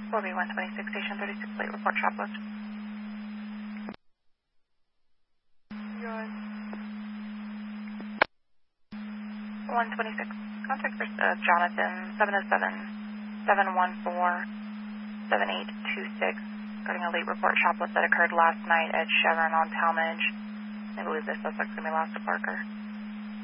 4B126, Station 36, late report shoplift. You're 126. Contact for Jonathan, 707-714-7826, regarding a late report shoplift that occurred last night at Chevron on Talmadge. I believe this suspect's going to be Lassa Parker.